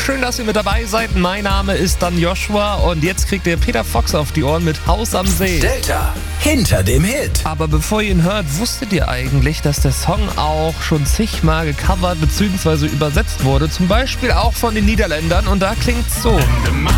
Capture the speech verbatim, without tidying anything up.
Schön, dass ihr mit dabei seid. Mein Name ist dann Joshua und jetzt kriegt ihr Peter Fox auf die Ohren mit Haus am See. Delta hinter dem Hit. Aber bevor ihr ihn hört, wusstet ihr eigentlich, dass der Song auch schon zigmal gecovert bzw. übersetzt wurde? Zum Beispiel auch von den Niederländern und da klingt's so.